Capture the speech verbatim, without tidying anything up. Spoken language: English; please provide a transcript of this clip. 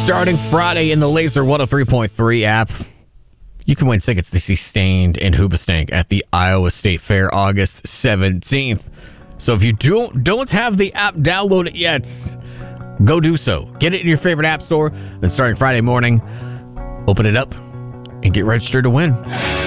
Starting Friday in the Laser one oh three point three app, you can win tickets to see Stained and Hoobastank at the Iowa State Fair August seventeenth. So if you don't, don't have the app downloaded yet, go do so. Get it in your favorite app store. Then starting Friday morning, open it up and get registered to win.